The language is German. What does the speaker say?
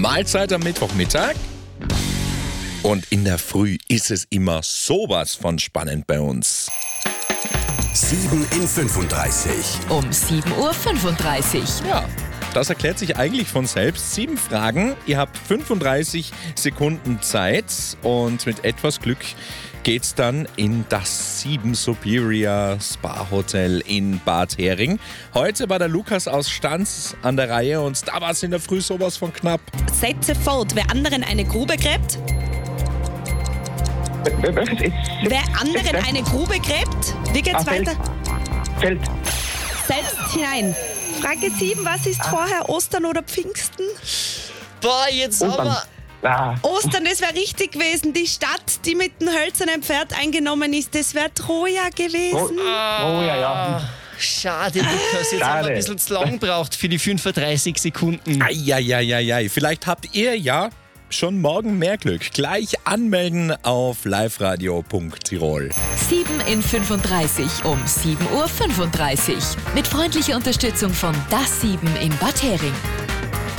Mahlzeit am Mittwochmittag. Und in der Früh ist es immer sowas von spannend bei uns. 7 in 35. Um 7.35 Uhr. Ja, das erklärt sich eigentlich von selbst. 7 Fragen, ihr habt 35 Sekunden Zeit und mit etwas Glück geht's dann in das 7 Superior Spa Hotel in Bad Hering. Heute war der Lukas aus Stanz an der Reihe und da war es in der Früh sowas von knapp. Setze fort. Wer anderen eine Grube gräbt? Wer anderen eine Grube gräbt? Wie geht's weiter? Feld. Selbst hinein. Frage 7. Was ist vorher, Ostern oder Pfingsten? Boah, jetzt aber... Ostern, das wäre richtig gewesen. Die Stadt, die mit dem hölzernen Pferd eingenommen ist, das wäre Troja gewesen. Ja. Schade, Lukas, jetzt haben wir ein bisschen zu lang gebraucht für die 35 Sekunden. Eieieiei, vielleicht habt ihr ja schon morgen mehr Glück. Gleich anmelden auf liveradio.tirol. 7 in 35 um 7.35 Uhr. Mit freundlicher Unterstützung von Das 7 in Bad Hering.